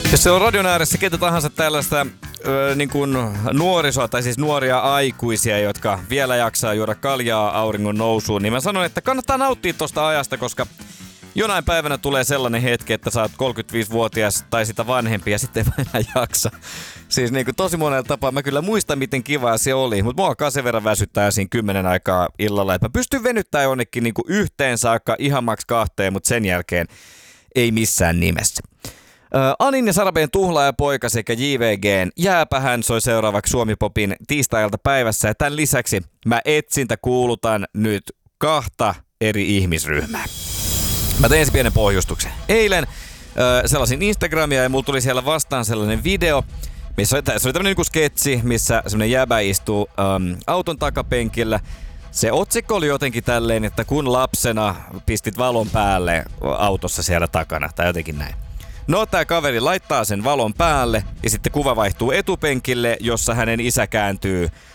Jos se on radion ääressä ketä tahansa tällaista niin kuin nuorisoa, tai siis nuoria aikuisia, jotka vielä jaksaa juoda kaljaa auringon nousuun, niin mä sanon, että kannattaa nauttia tosta ajasta, koska jonain päivänä tulee sellainen hetki, että sä oot 35-vuotias tai sitä vanhempi ja sitten ei enää jaksa. Siis niin kuin tosi monella tapaa mä kyllä muistan, miten kivaa se oli, mutta mua sen verran väsyttää siinä 10 aikaa illalla, että mä pystyn venyttämään jonnekin niin kuin yhteen saakka ihan maks 2, mutta sen jälkeen ei missään nimessä. Anin ja Sarabeen Tuhlaajapoika sekä JVGn Jääpähän soi seuraavaksi Suomi-popin tiistai-ilta päivässä. Ja tämän lisäksi mä kuulutan nyt 2 eri ihmisryhmää. Mä tein pienen pohjustuksen. Eilen sellaisin Instagramia ja mulla tuli siellä vastaan sellainen video, missä se oli tämmönen niinku sketsi, missä semmonen jäbä istuu auton takapenkillä. Se otsikko oli jotenkin tälleen, että kun lapsena pistit valon päälle autossa siellä takana tai jotenkin näin. No, tää kaveri laittaa sen valon päälle ja sitten kuva vaihtuu etupenkille, jossa hänen isä kääntyy